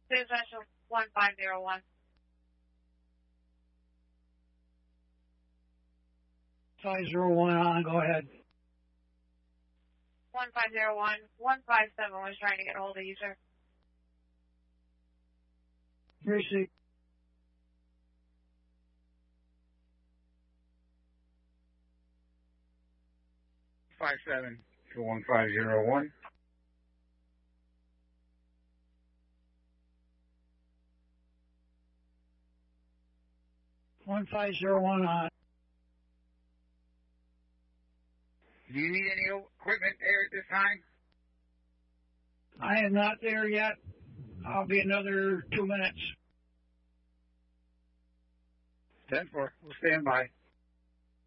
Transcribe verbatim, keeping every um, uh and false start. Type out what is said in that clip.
Dispatch one five zero one. five zero one on, go ahead. one five zero one, one five seven was trying to get a hold of you, sir. Receipt. Five seven to one five zero one. one five zero one on. Do you need any equipment there at this time? I am not there yet. I'll be another two minutes. ten four. We'll stand by.